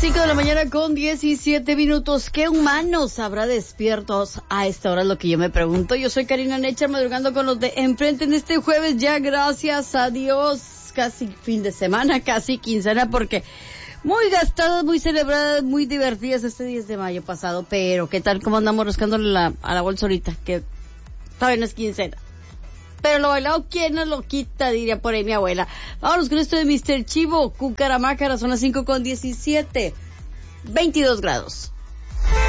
5 de la mañana con 17 minutos. ¿Qué humanos habrá despiertos a esta hora? Es lo que yo me pregunto. Yo soy Karina Necha, madrugando con los de enfrente en este jueves. Ya gracias a Dios, casi fin de semana, casi quincena, porque muy gastadas, muy celebradas, muy divertidas este 10 de mayo pasado. Pero ¿qué tal? ¿Cómo andamos rascándole a la bolsa ahorita? Que todavía no es quincena. Pero lo bailado, ¿quién nos lo quita? Diría por ahí mi abuela. Vámonos con esto de Mr. Chivo, Cucaramácara, son las 5 con 17. 22 grados.